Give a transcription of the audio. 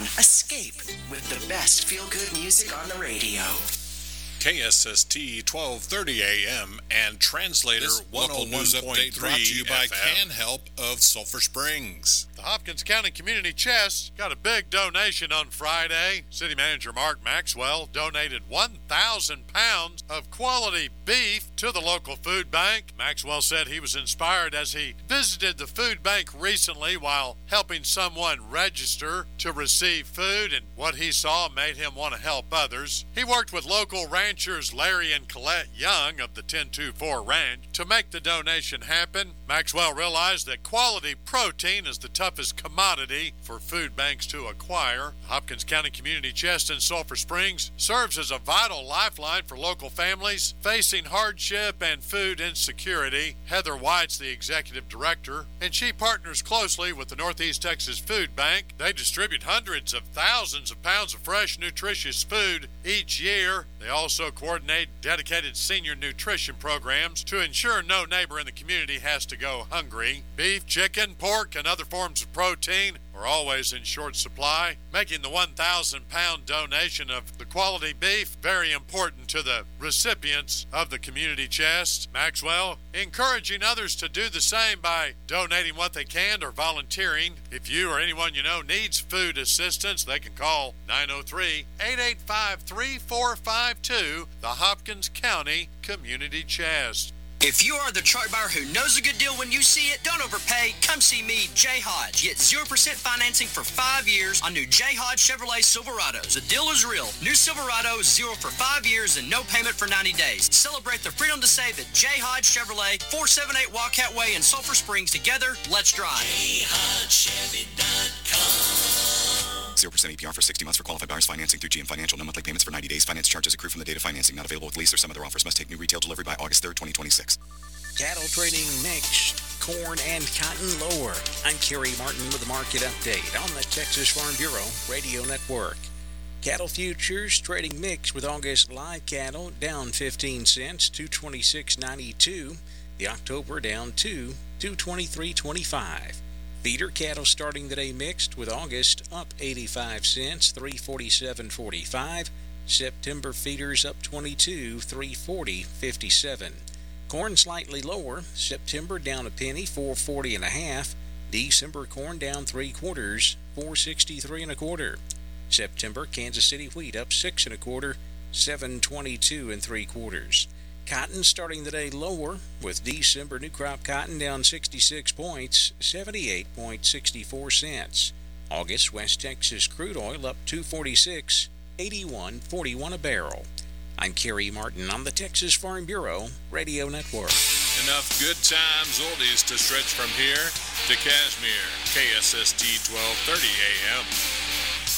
escape with the best feel-good music on the radio. KSST 1230 AM and Translator 101.3 brought to you by Can Help of Sulphur Springs. The Hopkins County Community Chest got a big donation on Friday. City Manager Mark Maxwell donated 1,000 pounds of quality beef to the local food bank. Maxwell said he was inspired as he visited the food bank recently while helping someone register to receive food, and what he saw made him want to help others. He worked with local ranchers Larry and Colette Young of the 1024 Ranch to make the donation happen. Maxwell realized that quality protein is the toughest commodity for food banks to acquire. Hopkins County Community Chest in Sulphur Springs serves as a vital lifeline for local families facing hardship and food insecurity. Heather White's the executive director, and she partners closely with the Northeast Texas Food Bank. They distribute hundreds of thousands of pounds of fresh, nutritious food each year. They also coordinate dedicated senior nutrition programs to ensure no neighbor in the community has to go hungry. Beef, chicken, pork, and other forms of protein are always in short supply, making the 1,000-pound donation of the quality beef very important to the recipients of the community chest. Maxwell encouraging others to do the same by donating what they can or volunteering. If you or anyone you know needs food assistance, they can call 903-885-3452, the Hopkins County Community Chest. If you are the truck buyer who knows a good deal when you see it, don't overpay. Come see me, Jay Hodge. Get 0% financing for 5 years on new Jay Hodge Chevrolet Silverados. The deal is real. New Silverado, 0 for 5 years and no payment for 90 days. Celebrate the freedom to save at Jay Hodge Chevrolet, 478 Wildcat Way in Sulphur Springs. Together, let's drive. JayHodgeChevy.com. 0% APR for 60 months for qualified buyers. Financing through GM Financial. No monthly payments for 90 days. Finance charges accrue from the date of financing. Not available with lease or some other offers. Must take new retail delivery by August 3rd, 2026. Cattle trading mixed, corn and cotton lower. I'm Kerry Martin with the market update on the Texas Farm Bureau Radio Network. Cattle futures trading mixed with August live cattle down 15 cents, 226.92. The October down 223.25. Feeder cattle starting the day mixed with August up 85 cents, 347.45. September feeders up 22, 340.57. Corn slightly lower. September down a penny, 440.5. December corn down 3/4, 463.25. September Kansas City wheat up 6.25, 722 3/4. Cotton starting the day lower with December new crop cotton down 66 points, 78.64 cents. August West Texas crude oil up 246, 81.41 a barrel. I'm Kerry Martin on the Texas Farm Bureau Radio Network. Enough good times oldies to stretch from here to Cashmere. KSST 1230 AM.